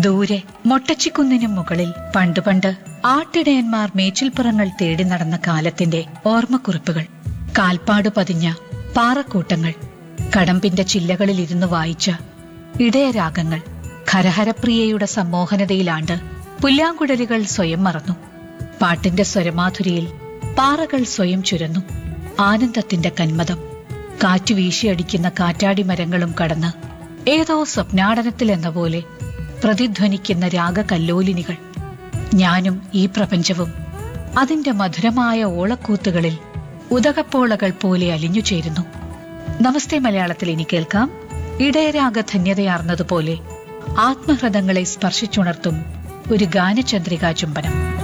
ദൂരെ മൊട്ടച്ചിക്കുന്നിനും മുകളിൽ പണ്ട് ആട്ടിടയന്മാർ മേച്ചിൽപ്പുറങ്ങൾ തേടി നടന്ന കാലത്തിന്റെ ഓർമ്മക്കുറിപ്പുകൾ, കാൽപ്പാടു പതിഞ്ഞ പാറക്കൂട്ടങ്ങൾ, കടമ്പിന്റെ ചില്ലകളിലിരുന്ന് വായിച്ച ഇടയരാഗങ്ങൾ. ഖരഹരപ്രിയയുടെ സമ്മോഹനതയിലാണ്ട് പുല്ലാങ്കുഴലുകൾ സ്വയം മറന്നു. പാട്ടിന്റെ സ്വരമാധുരിയിൽ പാറകൾ സ്വയം ചുരന്നു. ആനന്ദത്തിന്റെ കന്മദം. കാറ്റു വീശിയടിക്കുന്ന കാറ്റാടി മരങ്ങളും കടന്ന് ഏതോ സ്വപ്നാടനത്തിലെന്ന പോലെ പ്രതിധ്വനിക്കുന്ന രാഗകല്ലോലിനികൾ. ഞാനും ഈ പ്രപഞ്ചവും അതിന്റെ മധുരമായ ഓളക്കൂത്തുകളിൽ ഉദകപ്പോളകൾ പോലെ അലിഞ്ഞുചേരുന്നു. നമസ്തേ മലയാളത്തിൽ ഇനി കേൾക്കാം, ഇടയരാഗധന്യതയാർന്നതുപോലെ ആത്മഹൃദങ്ങളെ സ്പർശിച്ചുണർത്തും ഒരു ഗാനചന്ദ്രികാ ചുംബനം.